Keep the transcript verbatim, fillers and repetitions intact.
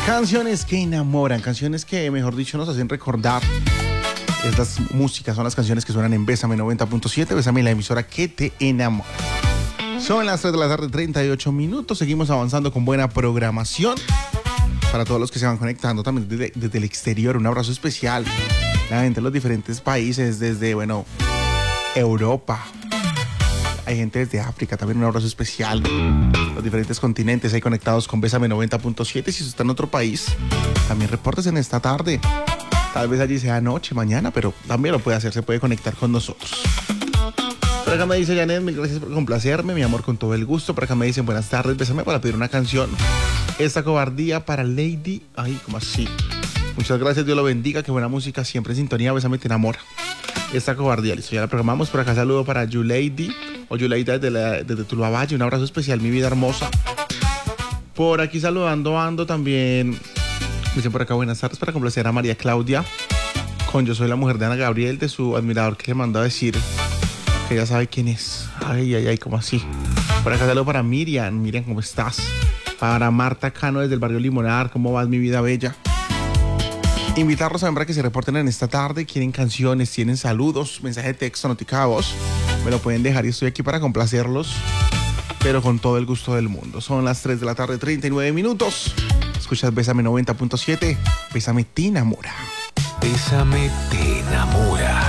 Canciones que enamoran, canciones que, mejor dicho, nos hacen recordar. Estas músicas son las canciones que suenan en Bésame noventa punto siete, Bésame, la emisora que te enamora. Son las tres de la tarde, treinta y ocho minutos. Seguimos avanzando con buena programación. Para todos los que se van conectando también desde, desde el exterior, un abrazo especial. La gente de los diferentes países, desde, bueno, Europa. Hay gente desde África, también un abrazo especial. Los diferentes continentes ahí conectados con Bésame noventa punto siete. Si usted está en otro país, también reportes en esta tarde. Tal vez allí sea noche, mañana, pero también lo puede hacer, se puede conectar con nosotros. Por acá me dice Janet, mil gracias por complacerme, mi amor, con todo el gusto. Por acá me dicen, buenas tardes, bésame para pedir una canción. Esta cobardía para Lady. Ay, ¿cómo así? Muchas gracias, Dios lo bendiga, qué buena música, siempre en sintonía, Bésame te enamora. Esta cobardía, listo, ya la programamos. Por acá saludo para Yulady, o Yulady desde, la, desde Tuluá Valle, un abrazo especial, mi vida hermosa. Por aquí saludando ando también, me dicen por acá, buenas tardes, para complacer a María Claudia, con Yo soy la mujer de Ana Gabriel, de su admirador que le mandó a decir que ya sabe quién es. Ay, ay, ay, ¿cómo así? Por acá saludo para Miriam, Miriam, ¿cómo estás? Para Marta Cano desde el barrio Limonar, ¿cómo vas, mi vida bella? Invitarlos a ver que se reporten en esta tarde. Quieren canciones, tienen saludos, mensaje de texto, notica de voz. Me lo pueden dejar y estoy aquí para complacerlos, pero con todo el gusto del mundo. Son las tres de la tarde, treinta y nueve minutos. Escuchas Bésame noventa punto siete. Bésame te enamora. Bésame te enamora.